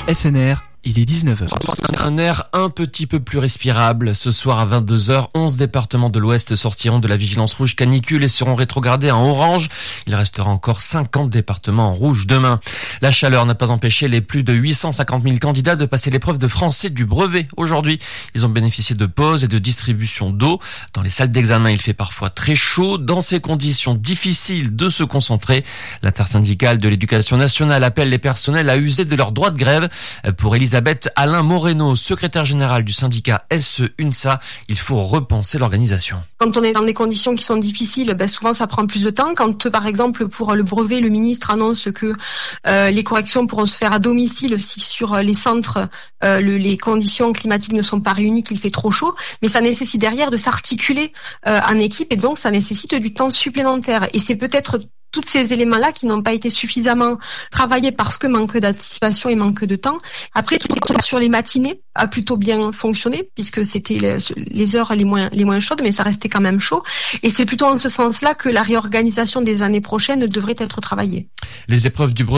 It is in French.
SNR, il est 19h. Un air un petit peu plus respirable. Ce soir à 22h, 11 départements de l'Ouest sortiront de la vigilance rouge canicule et seront rétrogradés en orange. Il restera encore 50 départements en rouge demain. La chaleur n'a pas empêché les plus de 850 000 candidats de passer l'épreuve de français du brevet aujourd'hui. Ils ont bénéficié de pauses et de distribution d'eau. Dans les salles d'examen, il fait parfois très chaud. Dans ces conditions, difficiles de se concentrer. L'intersyndicale de l'éducation nationale appelle les personnels à user de leur droit de grève. Pour Elisabeth Alain Moreno, secrétaire général du syndicat SE-UNSA, il faut repenser l'organisation. Quand on est dans des conditions qui sont difficiles, souvent ça prend plus de temps. Quand par exemple pour le brevet, le ministre annonce que les corrections pourront se faire à domicile si sur les centres les conditions climatiques ne sont pas réunies, qu'il fait trop chaud, mais ça nécessite derrière de s'articuler en équipe et donc ça nécessite du temps supplémentaire. Et c'est peut-être tous ces éléments-là qui n'ont pas été suffisamment travaillés parce que manque d'anticipation et manque de temps. Après, sur les matinées a plutôt bien fonctionné puisque c'était les heures les moins chaudes, mais ça restait quand même chaud. Et c'est plutôt en ce sens-là que la réorganisation des années prochaines devrait être travaillée. Les épreuves du brevet